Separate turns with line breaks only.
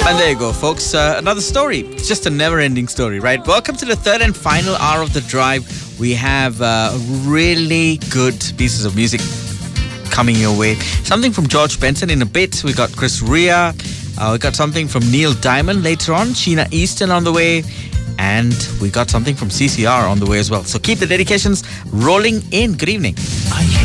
And there you go, folks. Another story. It's just a never-ending story, right? Welcome to the third and final hour of the drive. We have really good pieces of music coming your way. Something from George Benson in a bit. We got Chris Rea. We got something from Neil Diamond later on. Sheena Easton on the way. And we got something from CCR on the way as well. So keep the dedications rolling in. Good evening.